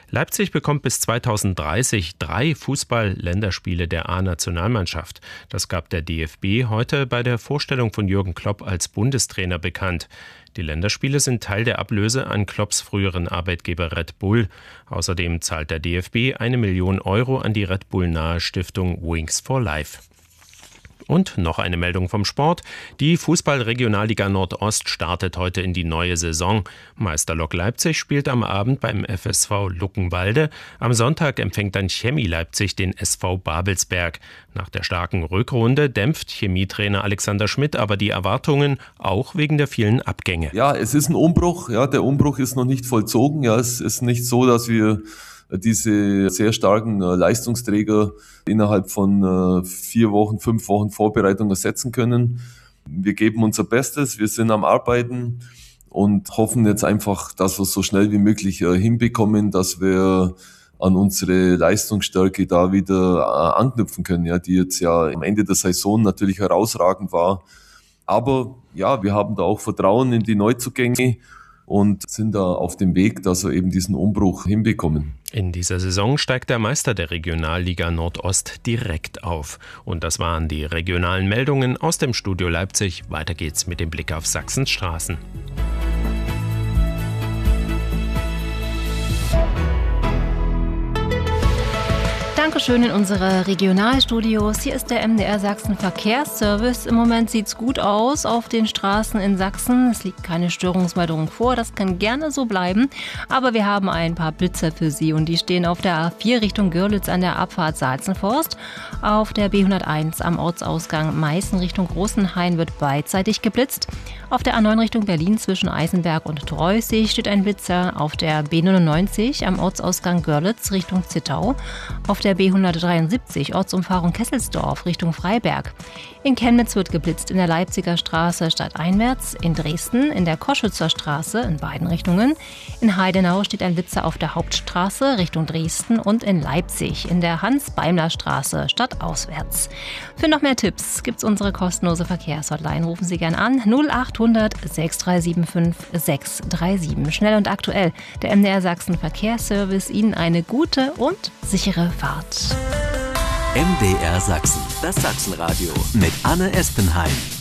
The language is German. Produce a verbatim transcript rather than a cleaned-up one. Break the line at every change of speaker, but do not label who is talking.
Leipzig bekommt bis zweitausenddreißig drei Fußball-Länderspiele der A-Nationalmannschaft. Das gab der D F B heute bei der Vorstellung von Jürgen Klopp als Bundestrainer bekannt. Die Länderspiele sind Teil der Ablöse an Klopps früheren Arbeitgeber Red Bull. Außerdem zahlt der D F B eine Million Euro an die Red Bull-nahe Stiftung Wings for Life. Und noch eine Meldung vom Sport. Die Fußball-Regionalliga Nordost startet heute in die neue Saison. Meister Lok Leipzig spielt am Abend beim F S V Luckenwalde. Am Sonntag empfängt dann Chemie Leipzig den S V Babelsberg. Nach der starken Rückrunde dämpft Chemietrainer Alexander Schmidt aber die Erwartungen, auch wegen der vielen Abgänge.
Ja, es ist ein Umbruch. Ja, der Umbruch ist noch nicht vollzogen. Ja, es ist nicht so, dass wir diese sehr starken äh, Leistungsträger innerhalb von äh, vier Wochen, fünf Wochen Vorbereitung ersetzen können. Wir geben unser Bestes, wir sind am Arbeiten und hoffen jetzt einfach, dass wir es so schnell wie möglich äh, hinbekommen, dass wir an unsere Leistungsstärke da wieder äh, anknüpfen können, ja, die jetzt ja am Ende der Saison natürlich herausragend war. Aber ja, wir haben da auch Vertrauen in die Neuzugänge und sind da auf dem Weg, dass wir eben diesen Umbruch hinbekommen.
In dieser Saison steigt der Meister der Regionalliga Nordost direkt auf. Und das waren die regionalen Meldungen aus dem Studio Leipzig. Weiter geht's mit dem Blick auf Sachsens Straßen.
Dankeschön in unsere Regionalstudios. Hier ist der M D R Sachsen Verkehrsservice. Im Moment sieht's gut aus auf den Straßen in Sachsen. Es liegt keine Störungsmeldung vor. Das kann gerne so bleiben. Aber wir haben ein paar Blitzer für Sie und die stehen auf der A vier Richtung Görlitz an der Abfahrt Salzenforst. Auf der B hunderteins am Ortsausgang Meißen Richtung Großenhain wird beidseitig geblitzt. Auf der A neun Richtung Berlin zwischen Eisenberg und Treußig steht ein Blitzer. Auf der B neunundneunzig am Ortsausgang Görlitz Richtung Zittau. Auf der B hundertdreiundsiebzig Ortsumfahrung Kesselsdorf Richtung Freiberg. In Chemnitz wird geblitzt in der Leipziger Straße stadteinwärts, in Dresden in der Koschützer Straße in beiden Richtungen. In Heidenau steht ein Blitzer auf der Hauptstraße Richtung Dresden und in Leipzig in der Hans-Beimler-Straße stadtauswärts. Für noch mehr Tipps gibt's unsere kostenlose Verkehrshotline. Rufen Sie gern an null achthundert sechs drei sieben fünf sechs drei sieben. Schnell und aktuell. Der M D R Sachsen Verkehrsservice. Ihnen eine gute und sichere Fahrt.
M D R Sachsen, das Sachsenradio mit Anne Espenheim.